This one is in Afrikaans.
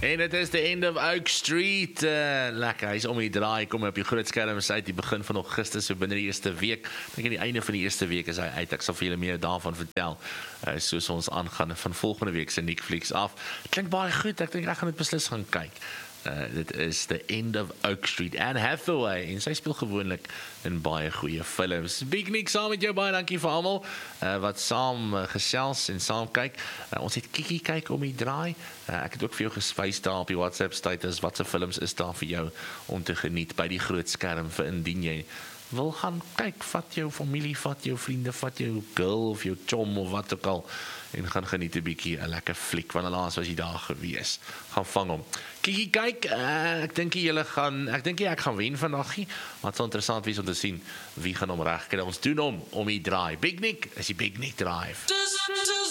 En dit is the end of Oak Street. Lekker, hy is om die draai, kom op die groot skerms uit die begin van Augustus, so binne die eerste week. Ek dink aan die einde van die eerste week is hy uit. Ek sal vir julle meer daarvan vertel, soos ons aangaan van volgende week se Netflix af. Klink baie goed, ek dink ek gaan dit beslis gaan kyk. Dit is the end of Oak Street. Anne Hathaway, en sy speel gewoonlik in baie goeie films. Big Nick, saam met jou, baie dankie vir almal wat saam gesels en saam kyk. Ons het Kiki kyk om die draai. Ek het ook vir jou gespys daar op die WhatsApp status, wat se films is daar vir jou om te geniet by die groot skerm, vir indien jy wil gaan kyk, vat jou familie, vat jou vriende, vat jou girl of jou chom of wat ook al, en gaan geniet 'n bietjie 'n lekker fliek, want laas was jy daar gewees. Gaan vang hom. Kiki kyk, ek dink ek gaan wen vandag nie, maar het sal interessant wees om te sien wie gaan hom reg kry. Ons doen hom om die draai. Big Nick is die Big Nick Drive.